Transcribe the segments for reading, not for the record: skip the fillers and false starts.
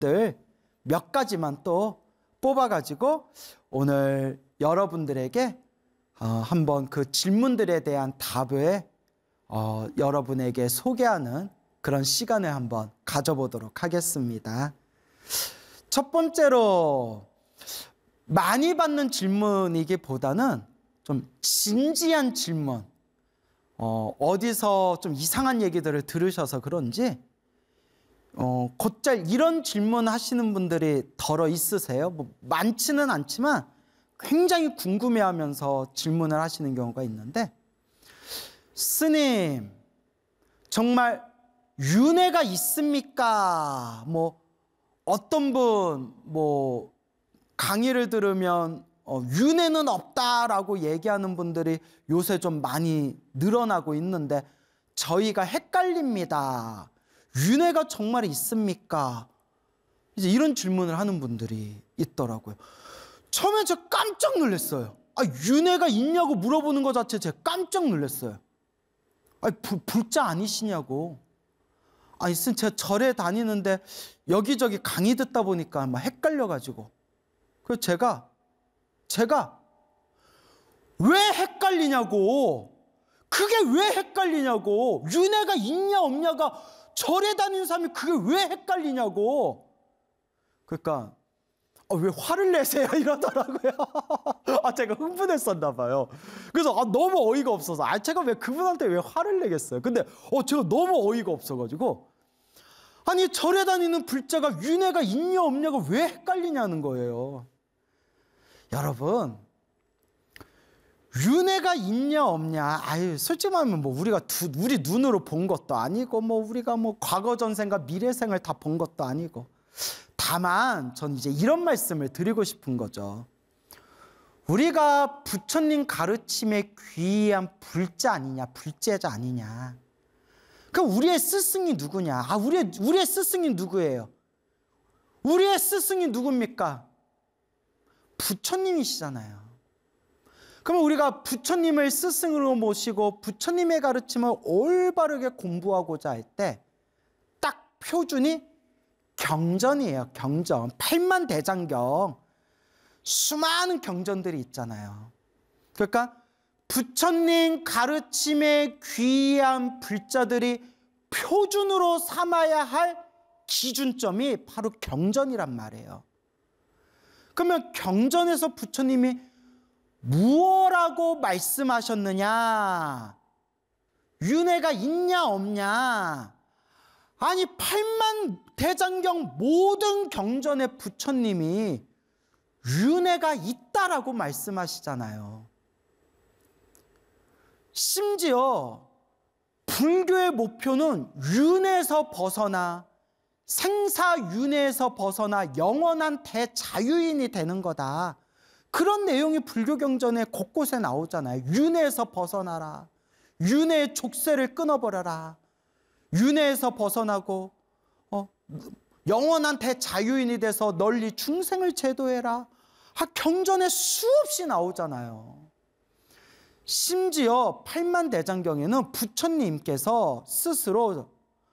답들 몇 가지만 또 뽑아가지고 오늘 여러분들에게 한번 그 질문들에 대한 답을 여러분에게 소개하는 그런 시간을 한번 가져보도록 하겠습니다. 첫 번째로 많이 받는 질문이기보다는 좀 진지한 질문, 어디서 좀 이상한 얘기들을 들으셔서 그런지 곧잘 이런 질문 하시는 분들이 덜어 있으세요. 뭐 많지는 않지만 굉장히 궁금해하면서 질문을 하시는 경우가 있는데, 스님 정말 윤회가 있습니까? 뭐 어떤 분 뭐 강의를 들으면 윤회는 없다라고 얘기하는 분들이 요새 좀 많이 늘어나고 있는데 저희가 헷갈립니다. 윤회가 정말 있습니까? 이제 이런 질문을 하는 분들이 있더라고요. 처음에 제가 깜짝 놀랐어요. 윤회가 있냐고 물어보는 것 자체에 제가 깜짝 놀랐어요. 불자 아니시냐고. 제가 절에 다니는데 여기저기 강의 듣다 보니까 막 헷갈려가지고. 그래서 제가 왜 헷갈리냐고. 그게 왜 헷갈리냐고. 윤회가 있냐 없냐가 절에 다니는 사람이 그게 왜 헷갈리냐고. 그러니까 왜 화를 내세요 이러더라고요. 제가 흥분했었나 봐요. 그래서 너무 어이가 없어서 제가 왜 그분한테 왜 화를 내겠어요. 근데 제가 너무 어이가 없어가지고 아니 절에 다니는 불자가 윤회가 있냐 없냐가 왜 헷갈리냐는 거예요. 여러분, 윤회가 있냐 없냐, 솔직히 말하면 뭐 우리 눈으로 본 것도 아니고 뭐 우리가 뭐 과거 전생과 미래생을 다 본 것도 아니고, 다만 전 이제 이런 말씀을 드리고 싶은 거죠. 우리가 부처님 가르침에 귀한 불자 아니냐, 불제자 아니냐. 그럼 우리의 스승이 누구냐? 우리의 스승이 누구예요? 우리의 스승이 누굽니까? 부처님이시잖아요. 그러면 우리가 부처님을 스승으로 모시고 부처님의 가르침을 올바르게 공부하고자 할 때 딱 표준이 경전이에요. 경전. 8만 대장경. 수많은 경전들이 있잖아요. 그러니까 부처님 가르침에 귀한 불자들이 표준으로 삼아야 할 기준점이 바로 경전이란 말이에요. 그러면 경전에서 부처님이 무엇라고 말씀하셨느냐? 윤회가 있냐 없냐? 8만 대장경 모든 경전에 부처님이 윤회가 있다라고 말씀하시잖아요. 심지어 불교의 목표는 윤회에서 벗어나 생사윤회에서 벗어나 영원한 대자유인이 되는 거다. 그런 내용이 불교 경전에 곳곳에 나오잖아요. 윤회에서 벗어나라. 윤회의 족쇄를 끊어버려라. 윤회에서 벗어나고 영원한 대자유인이 돼서 널리 중생을 제도해라. 경전에 수없이 나오잖아요. 심지어 8만 대장경에는 부처님께서 스스로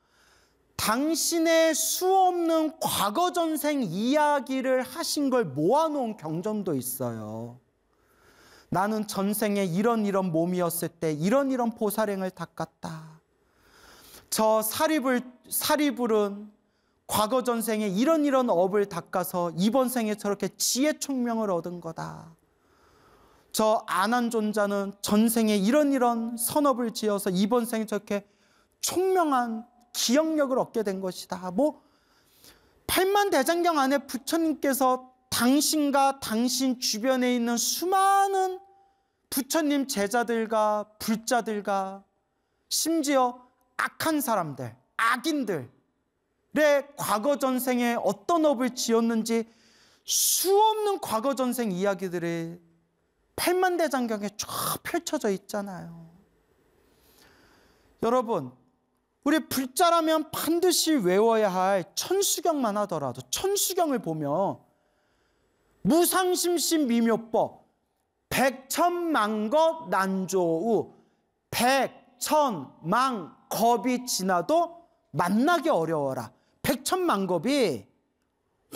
당신의 수없는 과거 전생 이야기를 하신 걸 모아놓은 경전도 있어요. 나는 전생에 이런 몸이었을 때 이런 보살행을 닦았다. 저 사리불은 과거 전생에 이런 업을 닦아서 이번 생에 저렇게 지혜 총명을 얻은 거다. 저 안한존자는 전생에 이런 선업을 지어서 이번 생에 저렇게 총명한 기억력을 얻게 된 것이다. 8만 대장경 안에 부처님께서 당신과 당신 주변에 있는 수많은 부처님 제자들과 불자들과 심지어 악한 사람들, 악인들의 과거 전생에 어떤 업을 지었는지 수없는 과거 전생 이야기들이 8만 대장경에 쫙 펼쳐져 있잖아요. 여러분, 우리 불자라면 반드시 외워야 할 천수경만 하더라도 천수경을 보면 무상심신 미묘법 백천만겁 난조우 백천만겁이 지나도 만나기 어려워라. 백천만겁이